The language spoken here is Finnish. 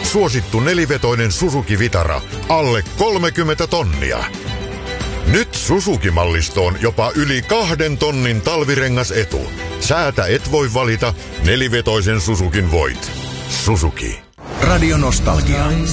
Suosittu nelivetoinen Suzuki Vitara, alle 30 tonnia. Nyt Suzuki-mallistoon jopa yli 2 tonnin talvirengasetu. Säätä et voi valita, nelivetoisen Suzukin voit. Suzuki. Radio Nostalgia.